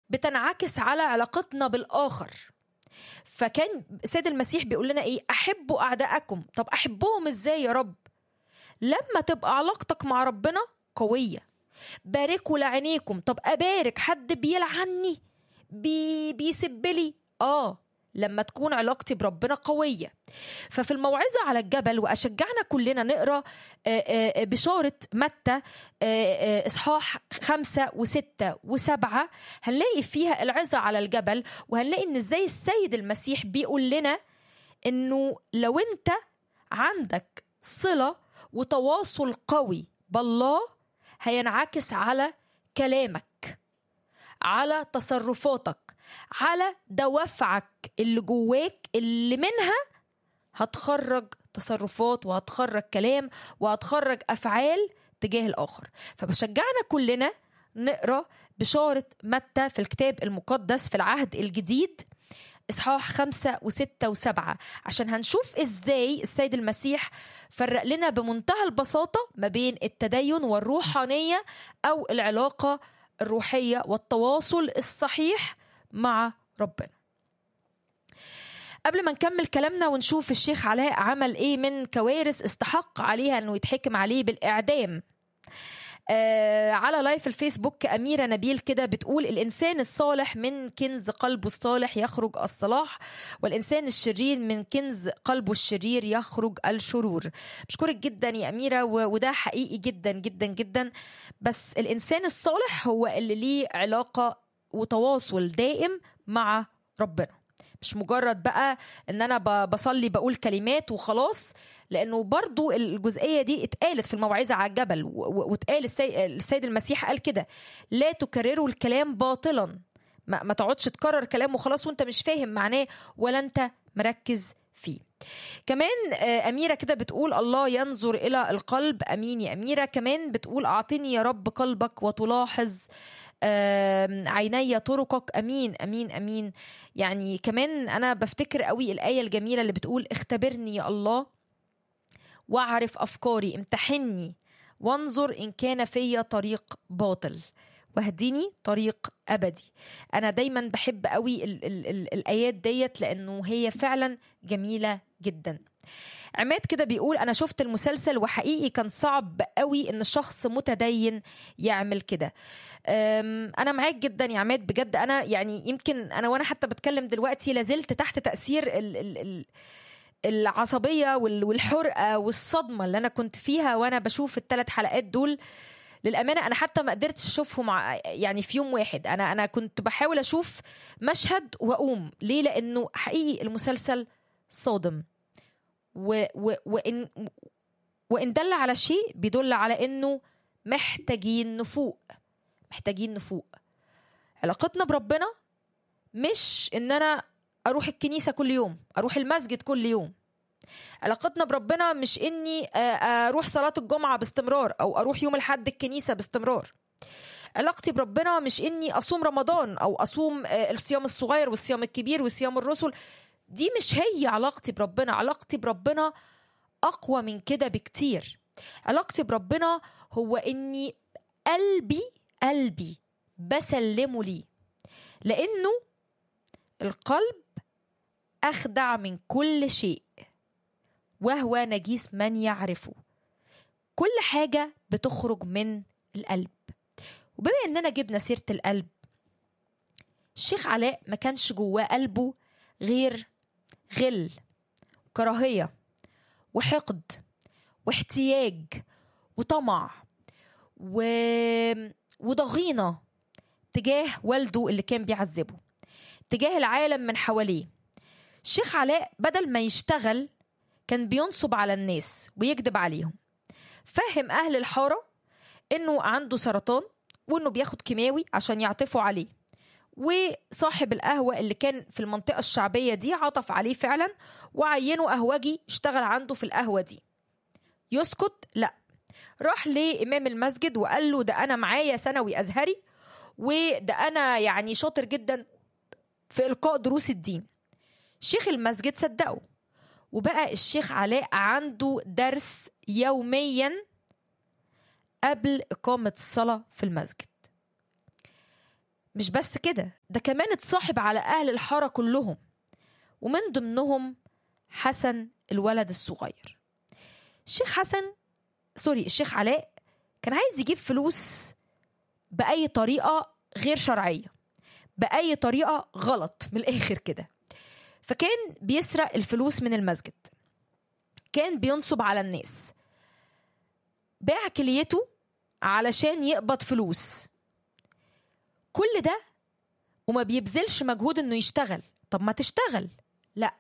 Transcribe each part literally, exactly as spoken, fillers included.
بتنعكس على علاقتنا بالآخر. فكان سيد المسيح بيقول لنا ايه؟ احبوا اعدائكم. طب احبهم ازاي يا رب؟ لما تبقى علاقتك مع ربنا قوية. باركوا لعينيكم. طب ابارك حد بيلعني بي بيسبلي؟ اه لما تكون علاقتي بربنا قوية. ففي الموعظة على الجبل، وأشجعنا كلنا نقرأ بشارة متى إصحاح خمسة وستة وسبعة، هنلاقي فيها العظة على الجبل، وهنلاقي إن إزاي السيد المسيح بيقول لنا إنه لو أنت عندك صلة وتواصل قوي بالله هينعكس على كلامك، على تصرفاتك، على دوافعك اللي جواك، اللي منها هتخرج تصرفات وهتخرج كلام وهتخرج أفعال تجاه الآخر. فبشجعنا كلنا نقرأ بشارة متى في الكتاب المقدس في العهد الجديد إصحاح خمسة وستة وسبعة، عشان هنشوف إزاي السيد المسيح فرق لنا بمنتهى البساطة ما بين التدين والروحانية أو العلاقة الروحية والتواصل الصحيح مع ربنا. قبل ما نكمل كلامنا ونشوف الشيخ علاء عمل ايه من كوارث استحق عليها انه يتحكم عليه بالاعدام، آه على لايف الفيسبوك أميرة نبيل كده بتقول: الإنسان الصالح من كنز قلبه الصالح يخرج الصلاح، والإنسان الشرير من كنز قلبه الشرير يخرج الشرور. بشكرك جدا يا أميرة، وده حقيقي جدا جدا جدا. بس الإنسان الصالح هو اللي ليه علاقة وتواصل دائم مع ربنا، مش مجرد بقى ان انا بصلي بقول كلمات وخلاص، لانه برضو الجزئية دي اتقالت في الموعظة على الجبل، واتقال السيد المسيح قال كده: لا تكرروا الكلام باطلا. ما, ما تقعدش تكرر كلام وخلاص وانت مش فاهم معناه ولا انت مركز فيه. كمان أميرة كده بتقول: الله ينظر إلى القلب. أمين يا أميرة. كمان بتقول: أعطني يا رب قلبك وتلاحظ عيني طرقك. أمين أمين أمين. يعني كمان أنا بفتكر قوي الآية الجميلة اللي بتقول: اختبرني يا الله واعرف أفكاري، امتحني وانظر إن كان في طريق باطل واهديني طريق أبدي. أنا دايما بحب قوي ال ال ال الآيات ديت لأنه هي فعلا جميلة جدا. عماد كده بيقول: أنا شفت المسلسل وحقيقي كان صعب قوي إن الشخص متدين يعمل كده. أنا معاك جدا يا عماد بجد. أنا يعني يمكن أنا وأنا حتى بتكلم دلوقتي لازلت تحت تأثير ال ال ال العصبية والحرقة والصدمة اللي أنا كنت فيها وأنا بشوف الثلاث حلقات دول. للأمانة أنا حتى ما قدرتش أشوفهم يعني في يوم واحد. أنا أنا كنت بحاول أشوف مشهد وأقوم. ليه؟ لأنه حقيقي المسلسل صادم، و و وإن وإن دل على شيء بيدل على إنه محتاجين نفوق، محتاجين نفوق. علاقتنا بربنا مش إن أنا أروح الكنيسة كل يوم، أروح المسجد كل يوم. علاقتنا بربنا مش إني أروح صلاة الجمعة باستمرار أو أروح يوم الحد الكنيسة باستمرار. علاقتي بربنا مش إني أصوم رمضان أو أصوم الصيام الصغير والصيام الكبير والصيام الرسل. دي مش هي علاقتي بربنا. علاقتي بربنا أقوى من كده بكتير. علاقتي بربنا هو إني قلبي قلبي بسلمه لي، لأنه القلب أخدع من كل شيء وهو نجيس من يعرفه. كل حاجة بتخرج من القلب. وبما أننا جبنا سيرة القلب، الشيخ علاء ما كانش جواه قلبه غير غل وكراهية وحقد واحتياج وطمع و... وضغينة تجاه والده اللي كان بيعذبه، تجاه العالم من حواليه. الشيخ علاء بدل ما يشتغل كان بينصب على الناس ويكذب عليهم. فهم أهل الحارة إنه عنده سرطان وإنه بياخد كيماوي عشان يعطفوا عليه، وصاحب القهوة اللي كان في المنطقة الشعبية دي عطف عليه فعلا وعينه قهوجي اشتغل عنده في القهوة دي. يسكت؟ لا، راح لإمام المسجد وقال له: ده أنا معايا ثانوي أزهري، وده أنا يعني شاطر جدا في إلقاء دروس الدين. شيخ المسجد صدقه، وبقى الشيخ علاء عنده درس يوميا قبل إقامة الصلاة في المسجد. مش بس كده، ده كمان اتصاحب على أهل الحارة كلهم، ومن ضمنهم حسن الولد الصغير. الشيخ حسن سوري الشيخ علاء كان عايز يجيب فلوس بأي طريقة غير شرعية، بأي طريقة غلط من الآخر كده. فكان بيسرق الفلوس من المسجد، كان بينصب على الناس، باع كليته علشان يقبض فلوس، كل ده وما بيبذلش مجهود انه يشتغل. طب ما تشتغل، لا.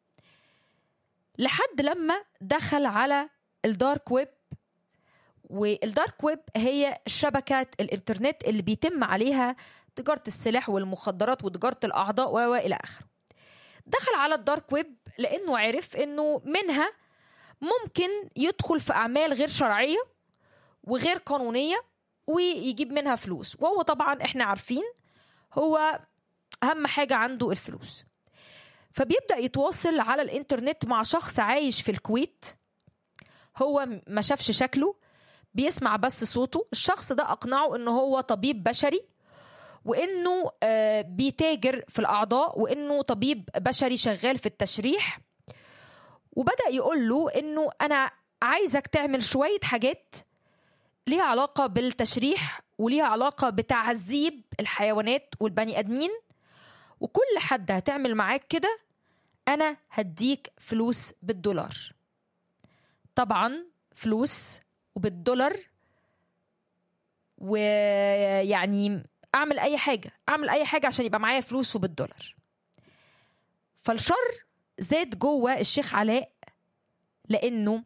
لحد لما دخل على الدارك ويب، والدارك ويب هي شبكات الانترنت اللي بيتم عليها تجارة السلاح والمخدرات وتجارة الأعضاء وإلى آخره. دخل على الدارك ويب لأنه عرف أنه منها ممكن يدخل في أعمال غير شرعية وغير قانونية ويجيب منها فلوس، وهو طبعا احنا عارفين هو أهم حاجة عنده الفلوس. فبيبدأ يتواصل على الانترنت مع شخص عايش في الكويت، هو ما شافش شكله، بيسمع بس صوته. الشخص ده أقنعه أنه هو طبيب بشري، وأنه بيتاجر في الأعضاء، وأنه طبيب بشري شغال في التشريح. وبدأ يقول له أنه أنا عايزك تعمل شوية حاجات ليها علاقة بالتشريح وليها علاقة بتعذيب الحيوانات والبني أدمين، وكل حد هتعمل معاك كده أنا هديك فلوس بالدولار. طبعا فلوس وبالدولار، ويعني أعمل أي حاجة أعمل أي حاجة عشان يبقى معايا فلوس وبالدولار. فالشر زاد جوه الشيخ علاء، لأنه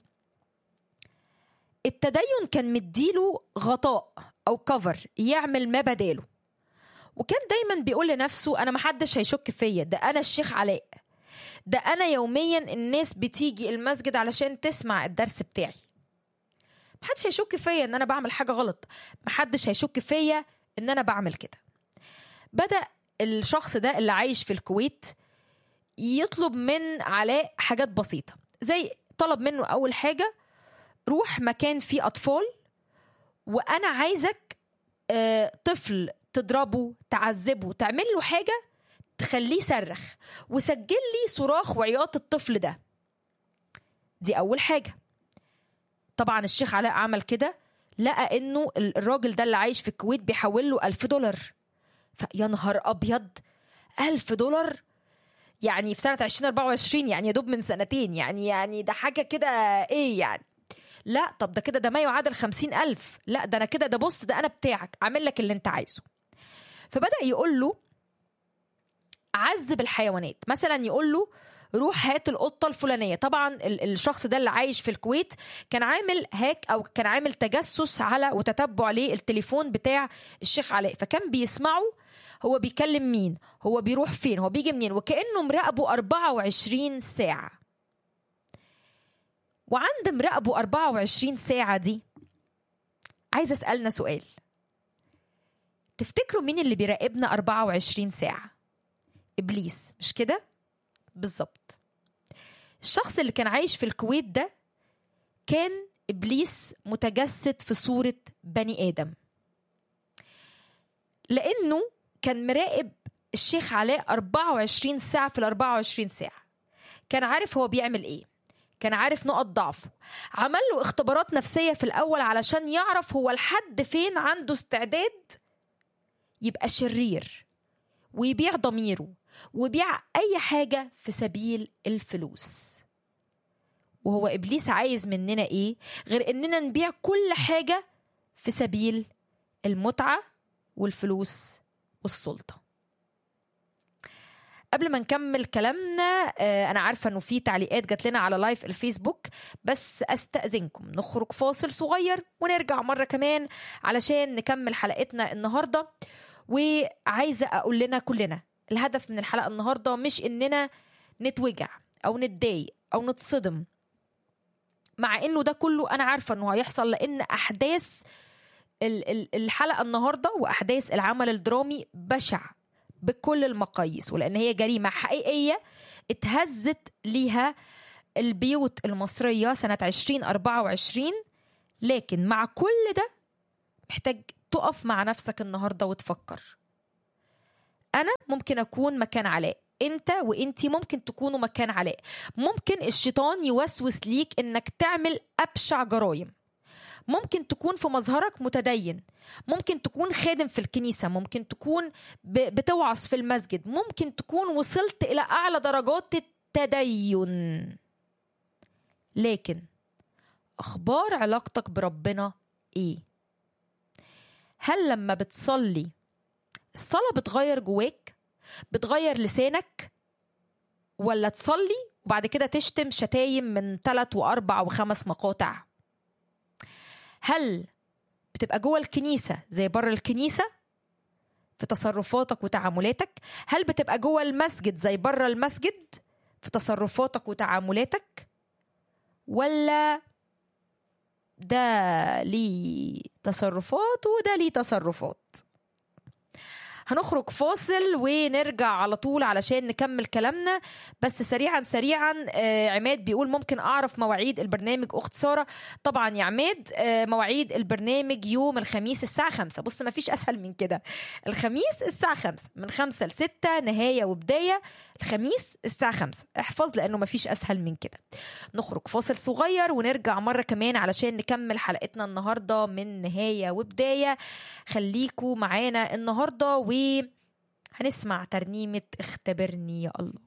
التدين كان مديله غطاء أو كفر يعمل ما بداله، وكان دايما بيقول لنفسه أنا محدش هيشك فيا، ده أنا الشيخ علاء، ده أنا يوميا الناس بتيجي المسجد علشان تسمع الدرس بتاعي، محدش هيشك فيا ان انا بعمل حاجة غلط، محدش هيشك فيا ان انا بعمل كده. بدأ الشخص ده اللي عايش في الكويت يطلب من علاء حاجات بسيطة، زي طلب منه اول حاجة روح مكان فيه اطفال، وانا عايزك آه طفل تضربه تعذبه تعمل له حاجة تخليه صرخ، وسجل لي صراخ وعياط الطفل ده. دي اول حاجة. طبعا الشيخ علاء عمل كده، لقى انه الراجل ده اللي عايش في الكويت بيحول له ألف دولار. فيا نهار ابيض، ألف دولار يعني في سنة عشرين أربعة وعشرين، يعني يدوب من سنتين، يعني يعني ده حاجة كده ايه يعني. لا طب ده كده ده ما يعادل خمسين ألف، لا ده انا كده ده بص ده انا بتاعك عامل لك اللي انت عايزه. فبدأ يقول له عذب الحيوانات، مثلا يقول له روح هات القطة الفلانية. طبعا الشخص ده اللي عايش في الكويت كان عامل هاك أو كان عامل تجسس على وتتبع للتليفون بتاع الشيخ علاء، فكان بيسمعه هو بيكلم مين، هو بيروح فين، هو بيجي منين، وكأنه مراقبه أربعة وعشرين ساعة. وعند مراقبه أربعة وعشرين ساعة دي عايز أسألنا سؤال، تفتكروا مين اللي بيراقبنا أربعة وعشرين ساعة؟ إبليس، مش كده؟ بالظبط. الشخص اللي كان عايش في الكويت ده كان إبليس متجسد في صورة بني آدم، لأنه كان مراقب الشيخ علاء أربعة وعشرين ساعة في الأربعة وعشرين ساعة، كان عارف هو بيعمل إيه، كان عارف نقط ضعفه، عمل له اختبارات نفسية في الأول علشان يعرف هو لحد فين عنده استعداد يبقى شرير ويبيع ضميره وبيع أي حاجة في سبيل الفلوس. وهو إبليس عايز مننا إيه غير إننا نبيع كل حاجة في سبيل المتعة والفلوس والسلطة. قبل ما نكمل كلامنا، أنا عارفة أنه في تعليقات جات لنا على لايف الفيسبوك، بس أستأذنكم نخرج فاصل صغير ونرجع مرة كمان علشان نكمل حلقتنا النهاردة. وعايزة أقول لنا كلنا الهدف من الحلقة النهاردة مش إننا نتوجع أو نتضايق أو نتصدم، مع إنه ده كله أنا عارفة إنه هيحصل، لأن أحداث الحلقة النهاردة وأحداث العمل الدرامي بشع بكل المقاييس، ولأن هي جريمة حقيقية اتهزت ليها البيوت المصرية سنة عشرين أربعة وعشرين. لكن مع كل ده محتاج تقف مع نفسك النهاردة وتفكر، أنا ممكن أكون مكان علاء، انت وانتي ممكن تكونوا مكان علاء. ممكن الشيطان يوسوس ليك انك تعمل ابشع جرائم. ممكن تكون في مظهرك متدين، ممكن تكون خادم في الكنيسة، ممكن تكون بتوعظ في المسجد، ممكن تكون وصلت الى اعلى درجات التدين، لكن اخبار علاقتك بربنا ايه؟ هل لما بتصلي الصلاة بتغير جواك، بتغير لسانك، ولا تصلي وبعد كده تشتم شتايم من ثلاث وأربع وخمس مقاطع؟ هل بتبقى جوه الكنيسة زي بره الكنيسة في تصرفاتك وتعاملاتك؟ هل بتبقى جوه المسجد زي بره المسجد في تصرفاتك وتعاملاتك؟ ولا ده ليه تصرفات وده ليه تصرفات؟ هنخرج فاصل ونرجع على طول علشان نكمل كلامنا. بس سريعا سريعا آه عماد بيقول ممكن أعرف مواعيد البرنامج أخت سارة؟ طبعا يا عماد، آه مواعيد البرنامج يوم الخميس الساعة خمسة. بص ما فيش أسهل من كده، الخميس الساعة خمسة، من خمسة لستة نهاية وبداية، الخميس الساعة خمسة. احفظ لأنه ما فيش أسهل من كده. نخرج فاصل صغير ونرجع مرة كمان علشان نكمل حلقتنا النهاردة من نهاية وبداية. خليكوا معانا النهاردة و هنسمع ترنيمة اختبرني يا الله.